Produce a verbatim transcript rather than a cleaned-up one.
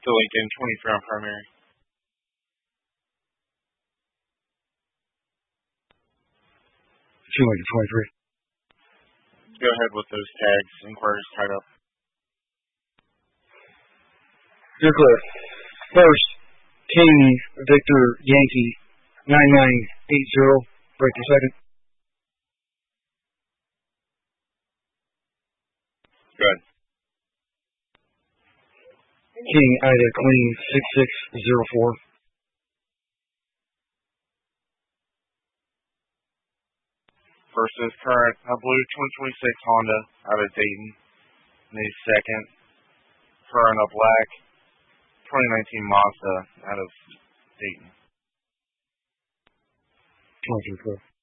to Lincoln, twenty-three on primary. two Lincoln twenty-three. Go ahead with those tags. Inquiries tied up. You're clear. First, King Victor Yankee nine nine eight zero. Break your second. Good. King Ida Queen six six zero four. First is current a blue twenty twenty-six Honda out of Dayton. And a second, current a black twenty nineteen Mazda out of Dayton. twenty-three.